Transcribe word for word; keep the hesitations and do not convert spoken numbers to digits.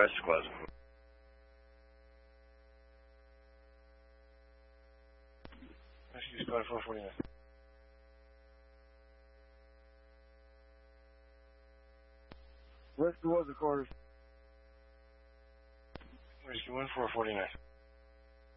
Rescue Squad. Rescue Squad four forty-nine. Rescue was the quarters. Rescue one four forty-nine.